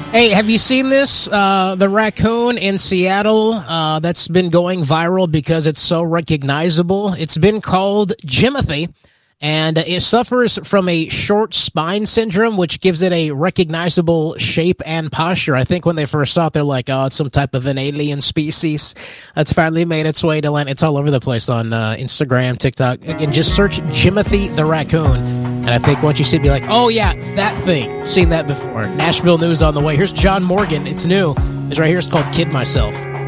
Hey, have you seen this? The raccoon in Seattle that's been going viral because it's so recognizable. It's been called Jimothy, and it suffers from a short spine syndrome, which gives it a recognizable shape and posture. I think when they first saw it, they're like, oh, it's some type of an alien species that's finally made its way to land. It's all over the place on Instagram, TikTok. Again, just search Jimothy the raccoon. And I think once you see it, be like, oh, yeah, that thing. Seen that before. Nashville news on the way. Here's John Morgan. It's new. It's right here. It's called Kid Myself.